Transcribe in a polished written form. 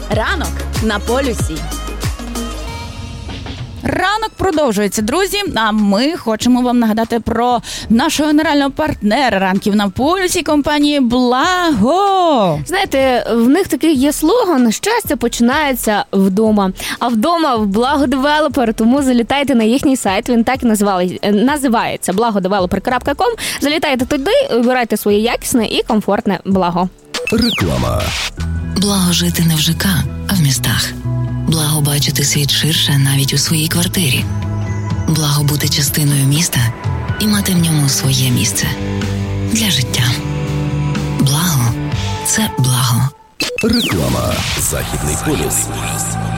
Ранок на полюсі. Ранок продовжується, друзі, а ми хочемо вам нагадати про нашого генерального партнера ранків на полюсі компанії «Благо». Знаєте, в них такий є слоган «Щастя починається вдома». А вдома в «Благо Девелопер», тому залітайте на їхній сайт, він так і називається blagodeveloper.com. Залітайте туди, обирайте своє якісне і комфортне благо. Реклама. Благо жити не в ЖК, а в містах. Благо бачити світ ширше навіть у своїй квартирі. Благо бути частиною міста і мати в ньому своє місце. Для життя. Благо – це благо. Реклама. Західний полюс.